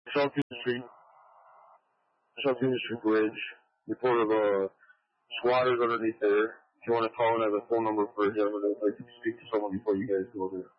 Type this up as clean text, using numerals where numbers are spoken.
South Union Street. South Union Street Bridge. Report of squatters underneath there. If you want to call in, I have a phone number for him, and I'd like to speak to someone before you guys go there.